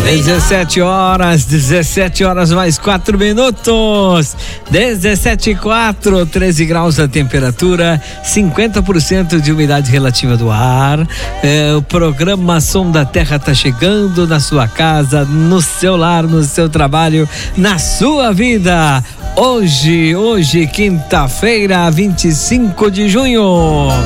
17 horas mais 4 minutos. 17:04, 13 graus a temperatura, 50% de umidade relativa do ar. O programa Som da Terra tá chegando na sua casa, no seu lar, no seu trabalho, na sua vida. Hoje, quinta-feira, 25 de junho.